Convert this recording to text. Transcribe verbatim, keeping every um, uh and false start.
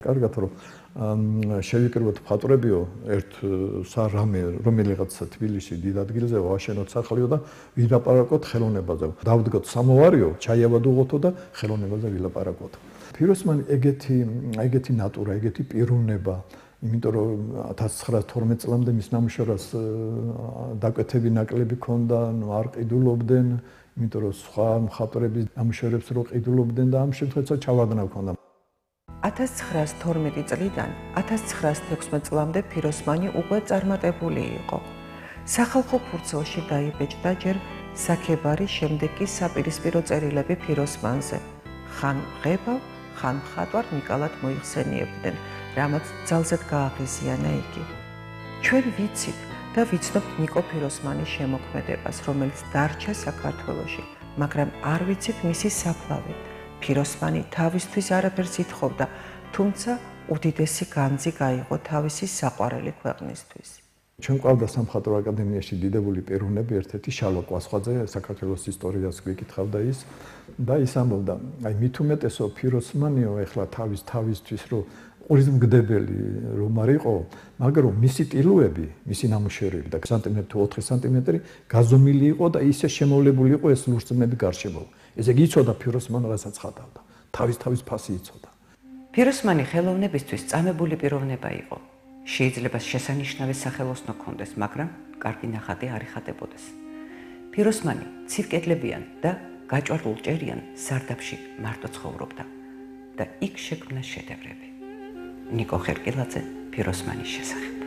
კარგად რომ შევიკრიბოთ მხატვრებიო ერთ სარამე რომელიღაცა თბილისში დიდ ადგილზე ვაშენოთ სახლიო და ვილაპარაკოთ ხელოვნებაზე. დავდგოთ სამოვარიო, ჩაიავადუღოთო და ხელოვნებაზე ვილაპარაკოთ. ფიროსმანი ეგეთი ეგეთი ნატურა, ეგეთი პიროვნება, იმიტომ რომ ათას ცხრაას თორმეტ წლამდე მის ნამუშევრას დაკვეთები ნაკლები ქონდა, არ ყიდულობდნენ, იმიტომ რომ სხვა მხატვრების ნამუშევრებს რო ყიდულობდნენ და ამ შემთხვევაში ჩავარდნა ქონდა. ათას ცხრაას თორმეტი წლიდან ათას ცხრაას თექვსმეტ წლამდე ფიროსმანი უკვე წარმატებული იყო. სახალხო ფურცელში დაიბეჭდა ჯერ საქებარი, შემდეგ კი საპირისპირო წერილები ფიროსმანზე. ხან მღებავ, ხან მხატვარ ნიკალად მოიხსენიებდნენ, რამაც ძალზედ გააღიზიანა იგი. ჩვენ ვიცით და ვიცნობთ ნიკო ფიროსმანის შემოქმედებას, რომელიც დარჩა საქართველოში, მაგრამ არ ვიცით მისი საფლავი. ფიროსმანი თავისთვის არაფერს ითხოვდა, თუმცა უდიდესი განძი გაიღო თავისი საყვარელი ქვეყნისთვის. ჩვენ ყავდა სამხატვრო აკადემიაში დიდებული პიროვნები, ერთ-ერთი შალვა კვასხვაძე, საქართველოს ისტორიას გვიკითხავდა ის და ის ამბობდა, აი მით უმეტესო ფიროსმანიო ეხლა თავის თავისთვის რომ ყურის მგდებელი რომ არ იყო, მაგრამ მისი ტილოები, მისი ნამუშევრები და სანტიმეტრი თუ ოთხი სანტიმეტრი გაზომილი იყო და ისე შემოვლებული იყო ეს ლურსმნები გარშემო. ესე იგი იცოდა ფიროსმანი რასაც ხატავდა. თავის თავის ფასი იცოდა. ფიროსმანი ხელოვნებისთვის წამებული პიროვნება იყო. შეიძლება შესანიშნავი სახელოსნო ჰქონდეს, მაგრამ კარგი ნახატი არ იხატებოდეს. ფიროსმანი ცივკედლებიან და გაჭვარლულჭერიან სარდაფში მარტო ცხოვრობდა და იქ შექმნა შედევრები. ნიკო ხერკილაძე ფიროსმანის შესახებ.